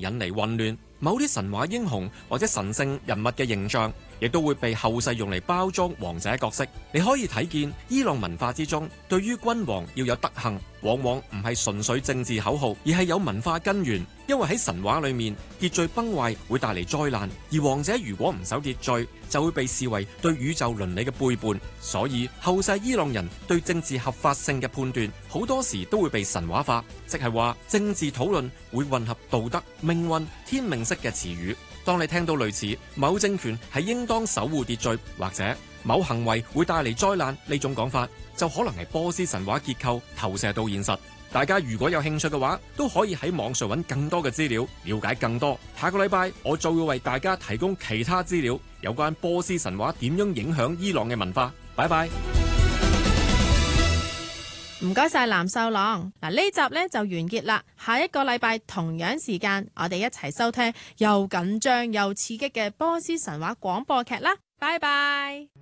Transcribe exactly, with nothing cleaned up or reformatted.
引嚟混亂。某啲神話英雄或者神聖人物嘅形象，亦都會被後世用嚟包裝王者角色。你可以睇見伊朗文化之中，對於君王要有德行，往往唔係純粹政治口號，而係有文化根源。因為喺神話裏面，秩序崩壞會帶嚟災難，而王者如果唔守秩序，就會被視為對宇宙倫理嘅背叛。所以後世伊朗人對政治合法性嘅判斷，好多時都會被神話化，即係話政治討論會混合道德、命運、天命式嘅詞語。當你聽到類似某政權係應當守護秩序，或者某行為會帶嚟災難呢種講法，就可能係波斯神話結構投射到現實。大家如果有興趣嘅話，都可以喺網上揾更多嘅資料，了解更多。下個禮拜我就會為大家提供其他資料，有關波斯神話點樣影響伊朗嘅文化。拜拜。 唔該晒藍秀朗。嗱，呢集呢就完結啦，下一個禮拜同樣時間，我哋一齊收聽又緊張又刺激嘅波斯神話廣播劇啦。拜拜。